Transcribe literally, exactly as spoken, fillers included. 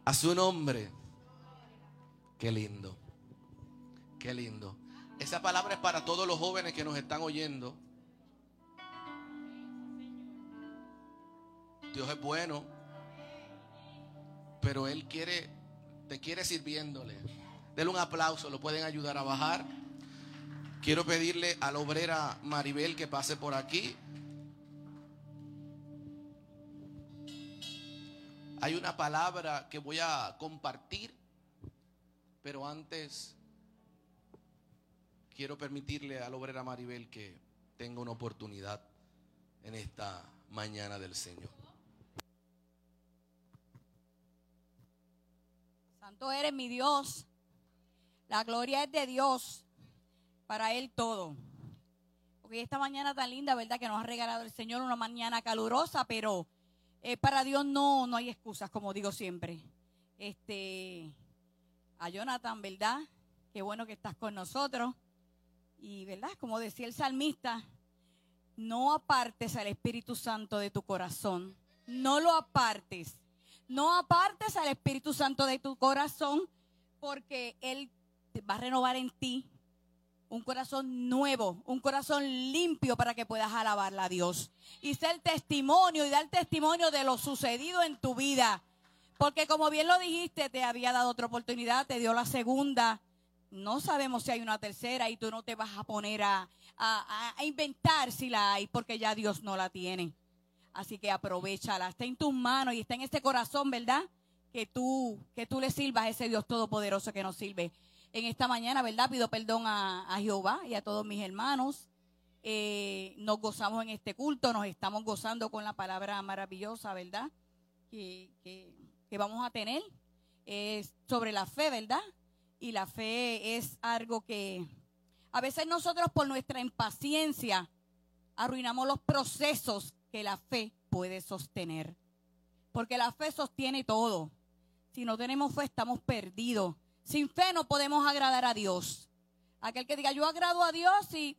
A su nombre. Qué lindo. Qué lindo. Esa palabra es para todos los jóvenes que nos están oyendo. Dios es bueno, pero Él quiere, te quiere sirviéndole. Denle un aplauso, lo pueden ayudar a bajar. Quiero pedirle a la obrera Maribel que pase por aquí. Hay una palabra que voy a compartir, pero antes quiero permitirle a la obrera Maribel que tenga una oportunidad en esta mañana del Señor. Santo eres mi Dios. La gloria es de Dios. Para Él todo. Porque esta mañana tan linda, ¿verdad? Que nos ha regalado el Señor, una mañana calurosa, pero eh, para Dios no, no hay excusas, como digo siempre. Este, a Jonathan, ¿verdad? Qué bueno que estás con nosotros. Y, ¿verdad? Como decía el salmista, no apartes al Espíritu Santo de tu corazón. No lo apartes. No apartes al Espíritu Santo de tu corazón, porque Él va a renovar en ti un corazón nuevo, un corazón limpio para que puedas alabarle a Dios. Y ser testimonio y dar testimonio de lo sucedido en tu vida. Porque como bien lo dijiste, te había dado otra oportunidad, te dio la segunda. No sabemos si hay una tercera y tú no te vas a poner a, a, a inventar si la hay, porque ya Dios no la tiene. Así que aprovéchala, está en tus manos y está en este corazón, ¿verdad? Que tú, que tú le sirvas a ese Dios todopoderoso que nos sirve. En esta mañana, ¿verdad? Pido perdón a, a Jehová y a todos mis hermanos. Eh, nos gozamos en este culto, nos estamos gozando con la palabra maravillosa, ¿verdad? Que, que, que vamos a tener eh, sobre la fe, ¿verdad? Y la fe es algo que a veces nosotros por nuestra impaciencia arruinamos los procesos que la fe puede sostener. Porque la fe sostiene todo. Si no tenemos fe, estamos perdidos. Sin fe no podemos agradar a Dios. Aquel que diga, yo agrado a Dios y